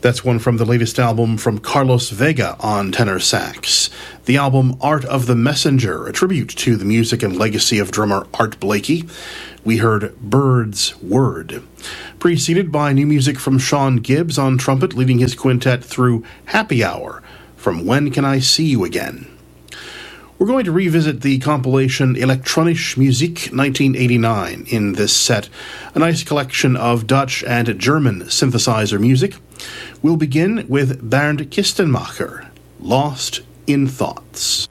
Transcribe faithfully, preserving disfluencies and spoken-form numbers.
That's one from the latest album from Carlos Vega on tenor sax. The album Art of the Messenger, a tribute to the music and legacy of drummer Art Blakey. We heard Bird's Word, preceded by new music from Sean Gibbs on trumpet, leading his quintet through Happy Hour from When Can I See You Again. We're going to revisit the compilation Elektronische Musik nineteen eighty-nine in this set, a nice collection of Dutch and German synthesizer music. We'll begin with Bernd Kistenmacher, Lost in Thoughts.